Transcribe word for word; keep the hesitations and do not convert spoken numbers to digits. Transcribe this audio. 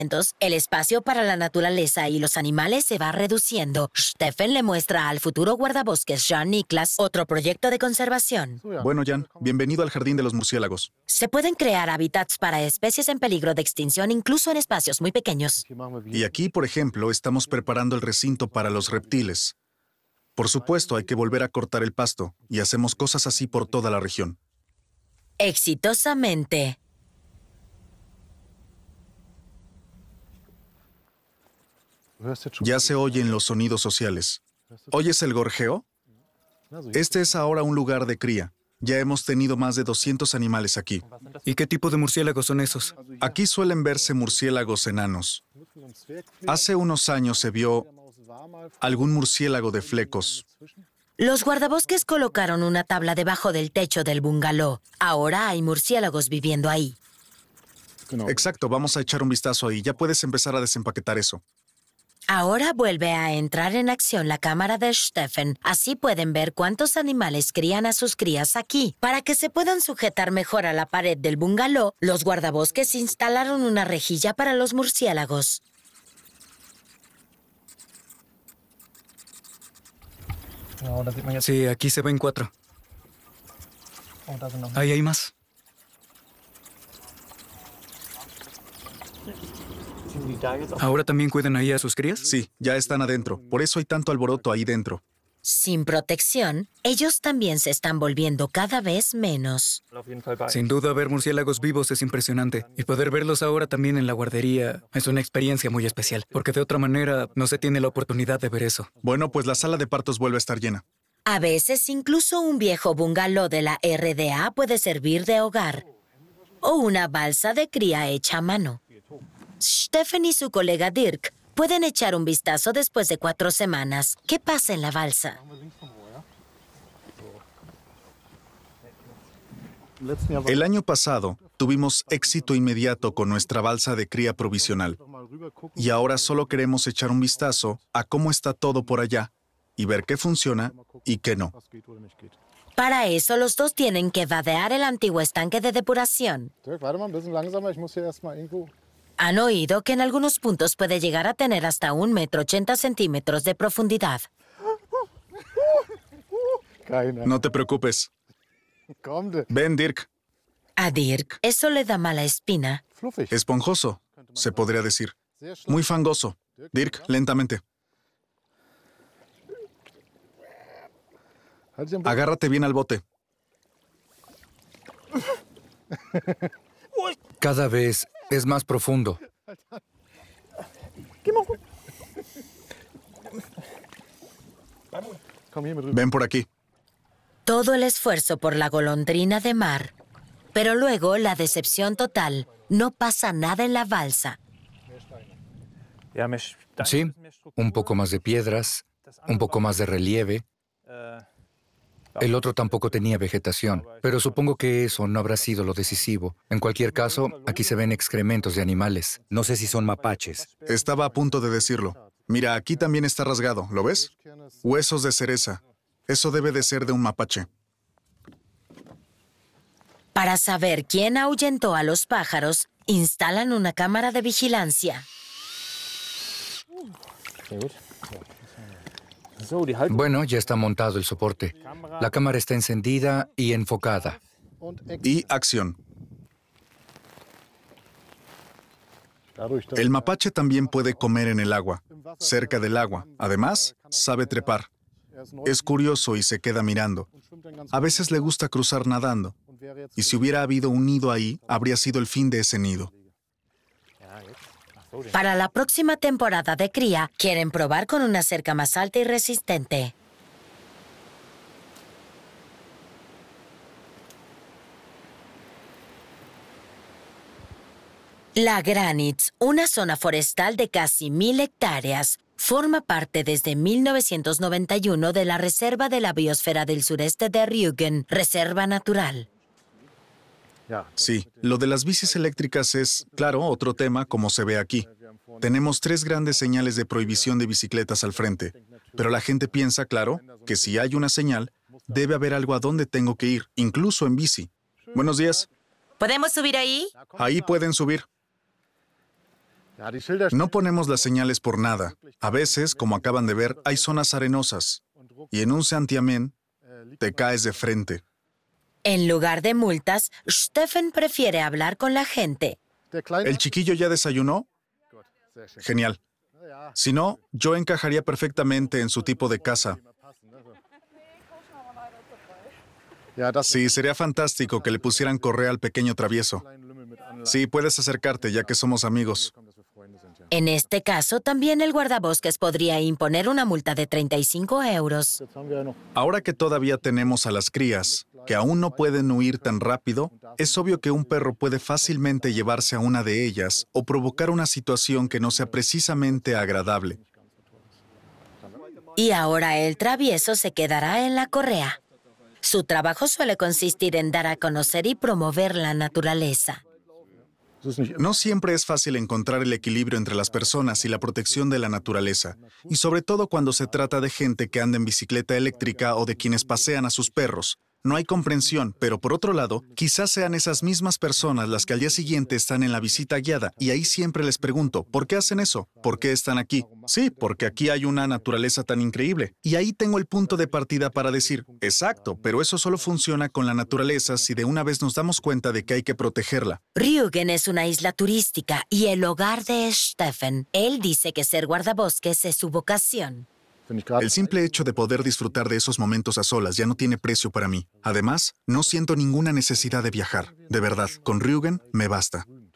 el espacio para la naturaleza y los animales se va reduciendo. Stefan le muestra al futuro guardabosques Jan-Niklas otro proyecto de conservación. Bueno, Jan, bienvenido al Jardín de los Murciélagos. Se pueden crear hábitats para especies en peligro de extinción incluso en espacios muy pequeños. Y aquí, por ejemplo, estamos preparando el recinto para los reptiles. Por supuesto, hay que volver a cortar el pasto y hacemos cosas así por toda la región. Exitosamente. Ya se oyen los sonidos sociales. ¿Oyes el gorjeo? Este es ahora un lugar de cría. Ya hemos tenido más de doscientos animales aquí. ¿Y qué tipo de murciélagos son esos? Aquí suelen verse murciélagos enanos. Hace unos años se vio algún murciélago de flecos. Los guardabosques colocaron una tabla debajo del techo del bungalow. Ahora hay murciélagos viviendo ahí. Exacto, vamos a echar un vistazo ahí. Ya puedes empezar a desempaquetar eso. Ahora vuelve a entrar en acción la cámara de Stefan. Así pueden ver cuántos animales crían a sus crías aquí. Para que se puedan sujetar mejor a la pared del bungalow, los guardabosques instalaron una rejilla para los murciélagos. Sí, aquí se ven cuatro. Ahí hay más. ¿Ahora también cuidan ahí a sus crías? Sí, ya están adentro. Por eso hay tanto alboroto ahí dentro. Sin protección, ellos también se están volviendo cada vez menos. Sin duda, ver murciélagos vivos es impresionante. Y poder verlos ahora también en la guardería es una experiencia muy especial, porque de otra manera no se tiene la oportunidad de ver eso. Bueno, pues la sala de partos vuelve a estar llena. A veces, incluso un viejo bungalow de la R D A puede servir de hogar. O una balsa de cría hecha a mano. Stefan y su colega Dirk pueden echar un vistazo después de cuatro semanas. ¿Qué pasa en la balsa? El año pasado tuvimos éxito inmediato con nuestra balsa de cría provisional. Y ahora solo queremos echar un vistazo a cómo está todo por allá y ver qué funciona y qué no. Para eso, los dos tienen que vadear el antiguo estanque de depuración. Han oído que en algunos puntos puede llegar a tener hasta un metro ochenta centímetros de profundidad. No te preocupes. Ven, Dirk. A Dirk, eso le da mala espina. Esponjoso, se podría decir. Muy fangoso. Dirk, lentamente. Agárrate bien al bote. Cada vez es más profundo. Ven por aquí. Todo el esfuerzo por la golondrina de mar. Pero luego la decepción total. No pasa nada en la balsa. Sí, un poco más de piedras, un poco más de relieve. El otro tampoco tenía vegetación, pero supongo que eso no habrá sido lo decisivo. En cualquier caso, aquí se ven excrementos de animales. No sé si son mapaches. Estaba a punto de decirlo. Mira, aquí también está rasgado, ¿lo ves? Huesos de cereza. Eso debe de ser de un mapache. Para saber quién ahuyentó a los pájaros, instalan una cámara de vigilancia. Bueno, ya está montado el soporte. La cámara está encendida y enfocada. Y acción. El mapache también puede comer en el agua, cerca del agua. Además, sabe trepar. Es curioso y se queda mirando. A veces le gusta cruzar nadando. Y si hubiera habido un nido ahí, habría sido el fin de ese nido. Para la próxima temporada de cría, quieren probar con una cerca más alta y resistente. La Granitz, una zona forestal de casi mil hectáreas, forma parte desde mil novecientos noventa y uno de la Reserva de la Biosfera del Sureste de Rügen, Reserva Natural. Sí, lo de las bicis eléctricas es, claro, otro tema como se ve aquí. Tenemos tres grandes señales de prohibición de bicicletas al frente, pero la gente piensa, claro, que si hay una señal, debe haber algo a donde tengo que ir, incluso en bici. Buenos días. ¿Podemos subir ahí? Ahí pueden subir. No ponemos las señales por nada. A veces, como acaban de ver, hay zonas arenosas. Y en un santiamén, te caes de frente. En lugar de multas, Steffen prefiere hablar con la gente. ¿El chiquillo ya desayunó? Genial. Si no, yo encajaría perfectamente en su tipo de casa. Sí, sería fantástico que le pusieran correa al pequeño travieso. Sí, puedes acercarte, ya que somos amigos. En este caso, también el guardabosques podría imponer una multa de treinta y cinco euros. Ahora que todavía tenemos a las crías, que aún no pueden huir tan rápido, es obvio que un perro puede fácilmente llevarse a una de ellas o provocar una situación que no sea precisamente agradable. Y ahora el travieso se quedará en la correa. Su trabajo suele consistir en dar a conocer y promover la naturaleza. No siempre es fácil encontrar el equilibrio entre las personas y la protección de la naturaleza, y sobre todo cuando se trata de gente que anda en bicicleta eléctrica o de quienes pasean a sus perros. No hay comprensión, pero por otro lado, quizás sean esas mismas personas las que al día siguiente están en la visita guiada, y ahí siempre les pregunto, ¿por qué hacen eso? ¿Por qué están aquí? Sí, porque aquí hay una naturaleza tan increíble. Y ahí tengo el punto de partida para decir, exacto, pero eso solo funciona con la naturaleza si de una vez nos damos cuenta de que hay que protegerla. Rügen es una isla turística y el hogar de Steffen. Él dice que ser guardabosques es su vocación. El simple hecho de poder disfrutar de esos momentos a solas ya no tiene precio para mí. Además, no siento ninguna necesidad de viajar. De verdad, con Rügen me basta.